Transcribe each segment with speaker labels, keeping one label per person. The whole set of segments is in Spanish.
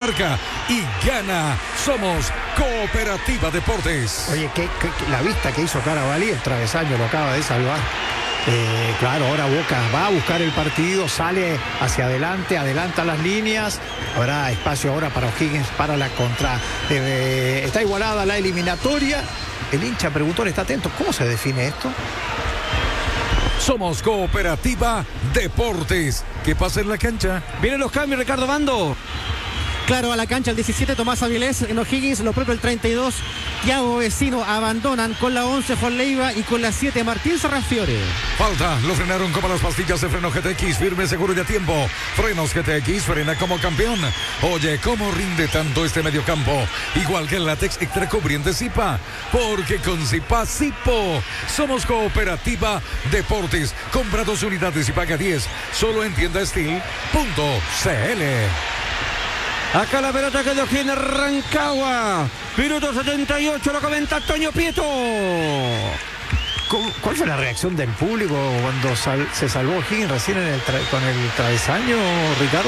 Speaker 1: marca y gana. Somos Cooperativa Deportes.
Speaker 2: Oye, la vista que hizo Carabalí, el travesaño lo acaba de salvar. Claro, ahora Boca va a buscar el partido, sale hacia adelante, adelanta las líneas. Habrá espacio ahora para O'Higgins para la contra. Está igualada la eliminatoria. El hincha preguntón está atento. ¿Cómo se define esto?
Speaker 1: Somos Cooperativa Deportes. ¿Qué pasa en la cancha?
Speaker 3: Vienen los cambios, Ricardo Bando.
Speaker 4: Claro, a la cancha el 17 Tomás Avilés, en O'Higgins, lo propio el 32 Thiago Vecino. Abandonan con la 11 Juan Leiva y con la 7 Martín Sarrafiore.
Speaker 1: Falta, lo frenaron como las pastillas de freno GTX, firme, seguro y a tiempo. Frenos GTX, frena como campeón. Oye, ¿cómo rinde tanto este mediocampo? Igual que el látex extra cubriente Zipa, porque con Zipa Zipo somos Cooperativa Deportes. Compra 2 unidades y paga 10, solo en tiendastil.cl.
Speaker 3: Acá la pelota que de O'Higgins, Rancagua. Minuto 78, lo comenta Toño Pieto.
Speaker 2: ¿Cuál fue la reacción del público cuando se salvó O'Higgins recién con el travesaño, Ricardo?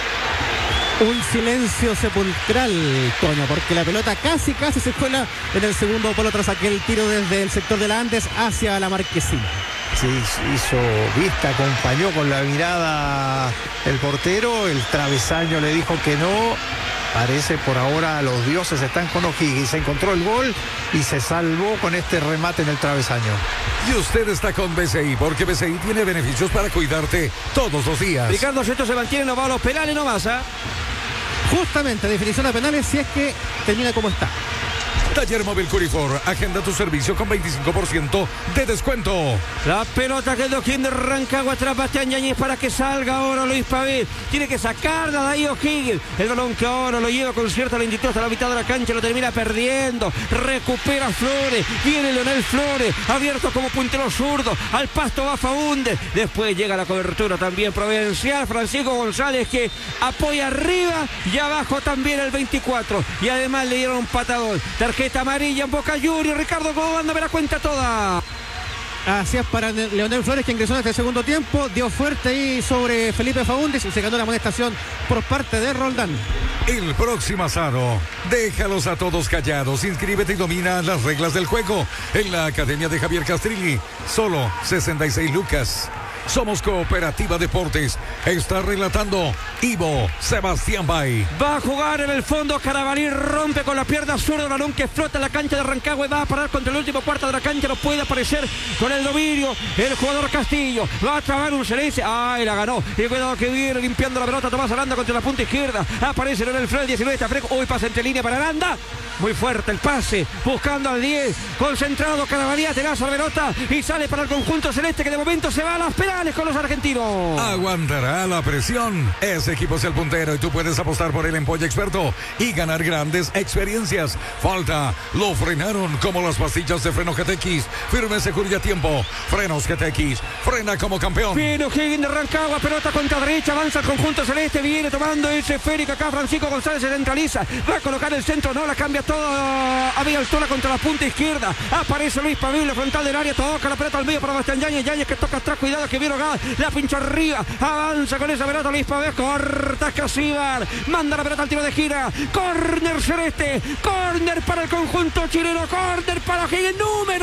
Speaker 4: Un silencio sepulcral, Toño, porque la pelota casi se cuela en el segundo polo tras aquel tiro desde el sector de la Andes hacia la Marquesina.
Speaker 2: Sí, hizo vista, acompañó con la mirada el portero, el travesaño le dijo que no. Parece por ahora los dioses están con O'Higgins. Se encontró el gol y se salvó con este remate en el travesaño.
Speaker 1: Y usted está con BCI, porque BCI tiene beneficios para cuidarte todos los días.
Speaker 3: Ricardo, si esto se mantiene, nos va a los penales nomás, ¿ah?
Speaker 4: Justamente, definición a penales si es que termina como está.
Speaker 1: Taller Móvil Curifor, agenda tu servicio con 25% de descuento.
Speaker 3: La pelota que de O'Higgins, Rancagua, atrás Bastián Yáñez para que salga ahora Luis Pavé. Tiene que sacarla de ahí O'Higgins. El balón que ahora lo lleva con cierta lentitud hasta la mitad de la cancha, lo termina perdiendo. Recupera Flores, viene Leonel Flores, abierto como puntero zurdo. Al pasto va Faúndez. Después llega la cobertura también providencial. Francisco González que apoya arriba y abajo también el 24. Y además le dieron un patadón. Tarjeta amarilla en Boca Juniors. Ricardo Cobando me la cuenta toda.
Speaker 4: Así es para Leonel Flores, que ingresó en este segundo tiempo, dio fuerte ahí sobre Felipe Faúndez y se ganó la amonestación por parte de Roldán.
Speaker 1: El próximo asado, déjalos a todos callados, inscríbete y domina las reglas del juego en la Academia de Javier Castrilli, solo 66 lucas. Somos Cooperativa Deportes. Está relatando Ivo Sebastián Bay.
Speaker 3: Va a jugar en el fondo. Carabalí rompe con la pierna zurda. El balón que flota en la cancha de Rancagua y va a parar contra el último cuarto de la cancha. No puede aparecer con el dominio el jugador Castillo. Va a trabar un silencio. ¡Ay, la ganó! Y cuidado que viene limpiando la pelota Tomás Aranda contra la punta izquierda. Aparece Leonel Flores, 19 está fresco. Uy, pasa entre línea para Aranda. Muy fuerte el pase. Buscando al 10. Concentrado Carabalí. Atenaza la pelota. Y sale para el conjunto celeste que de momento se va a las penales con los argentinos.
Speaker 1: Aguantará la presión. Ese equipo es el puntero y tú puedes apostar por el Empolla Experto y ganar grandes experiencias. Falta. Lo frenaron como las pastillas de freno GTX. Firme, seguro y a tiempo. Frenos GTX. Frena como campeón.
Speaker 3: Viene O'Higgins de Rancagua. Pelota contra derecha. Avanza el conjunto celeste. Viene tomando ese esférico acá. Francisco González se centraliza. Va a colocar el centro. No, la cambia todo. A Villa Altola contra la punta izquierda. Aparece Luis Pavé, la frontal del área. Toca la pelota al medio para Bastián Yáñez. Yáñez que toca atrás. Cuidado que viene acá. La pincha arriba. Avanza con esa pelota Luis Pavé. Corta Casíbar. Manda la pelota al tiro de gira. Córner celeste. Córner para el conjunto chileno. Córner para O'Higgins.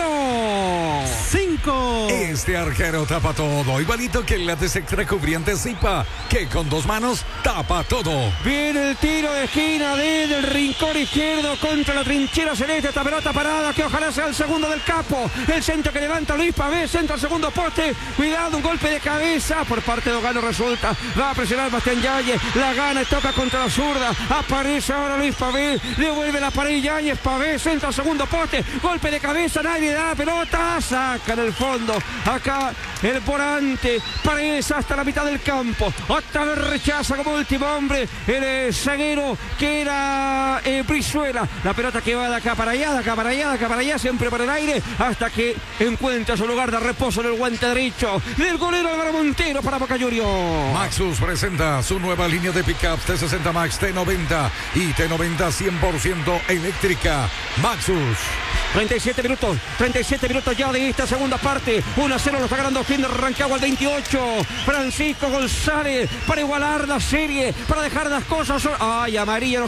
Speaker 3: Número
Speaker 4: 5.
Speaker 1: Este arquero tapa todo. Igualito que el látex extra cubriente Zipa, que con 2 manos tapa todo.
Speaker 3: Viene el tiro de esquina desde el rincón izquierdo contra la trinchera celeste. Esta pelota parada que ojalá sea el segundo del capo. El centro que levanta Luis Pavé. Centro al segundo poste. Cuidado, un golpe de cabeza por parte de Ogano resulta. Va a presionar Bastián Yáñez. La gana y toca contra la zurda. Aparece ahora Luis Pavé. Devuelve la pared Yáñez. Pavé. Centro al segundo poste. Golpe de cabeza. Nadie da la pelota. Saca en el fondo. Acá el volante. Paredes hasta la mitad del campo. Otra vez rechaza como último hombre el zaguero que era Brizuela. La pelota que va de acá para allá, de acá para allá, de acá para allá, siempre para el aire, hasta que encuentra su lugar de reposo en el guante derecho del golero Álvaro Montero para Boca Juniors.
Speaker 1: Maxus presenta su nueva línea de pickups T60 Max, T90 y T90 100% eléctrica. Maxus.
Speaker 3: 37 minutos ya de esta segunda parte. 1-0 lo está ganando O'Higgins de Rancagua al 28. Francisco González para igualar la serie, para dejar las cosas. ¡Ay, amarilla!